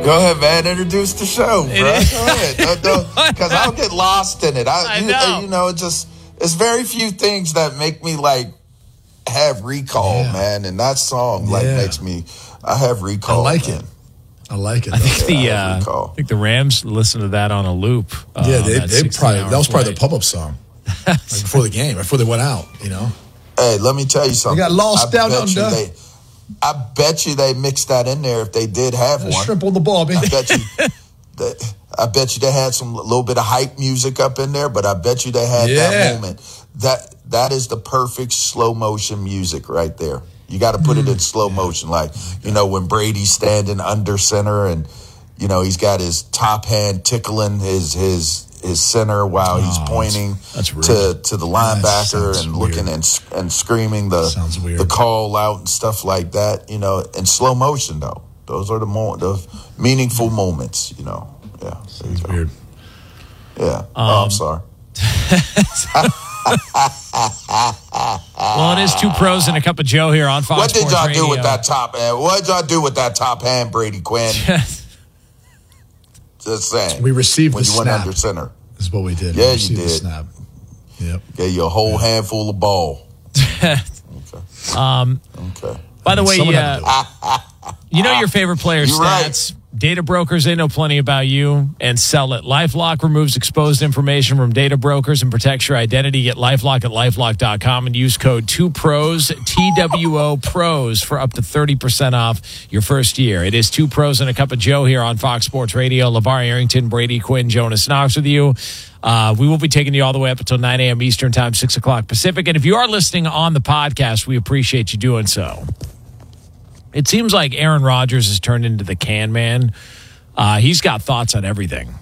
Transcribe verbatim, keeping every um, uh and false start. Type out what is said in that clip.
Go ahead, man. Introduce the show, bro. Go ahead. Because I'll get lost in it. I, I you, know. You know, it just, it's very few things that make me, like, have recall, yeah. man. And that song, like, yeah. makes me, I have recall, I like man. it. I like it. I think the yeah, I, uh, I think the Rams listened to that on a loop. Uh, yeah, they, they probably that was flight. probably the pub-up song like before the game, before they went out. You know. Hey, let me tell you something. They got lost I down bet under. You they, I bet you they mixed that in there if they did have one. Shrimp on the ball, man. I bet you. That, I bet you they had some little bit of hype music up in there, but I bet you they had yeah. that moment. That that is the perfect slow motion music right there. You got to put mm. it in slow yeah. motion, like you know when Brady's standing under center and you know he's got his top hand tickling his his his center while oh, he's pointing that's, that's to to the linebacker and looking and and screaming the the call out and stuff like that. You know, in slow motion though. Those are the mo- the meaningful moments, you know. Yeah, there you go. Weird. Yeah. Um, oh, I'm sorry. Well, it is two pros and a cup of Joe here on Fox What did Sports y'all Radio. do with that top hand? What did y'all do with that top hand, Brady Quinn? Just saying. We received when the you snap. went under center. This is what we did. Yeah, we you did. The snap. Yep. Gave you a whole yeah. handful of ball. okay. Um, okay. By the way, uh, you know your favorite player You're stats. Right. Data brokers, they know plenty about you and sell it. LifeLock removes exposed information from data brokers and protects your identity. Get LifeLock at LifeLock dot com and use code two pros, T W O pros, for up to thirty percent off your first year. It is two pros and a cup of Joe here on Fox Sports Radio. LeVar Arrington, Brady Quinn, Jonas Knox with you. Uh, we will be taking you all the way up until nine a.m. Eastern time, six o'clock Pacific. And if you are listening on the podcast, we appreciate you doing so. It seems like Aaron Rodgers has turned into the can man. Uh, he's got thoughts on everything.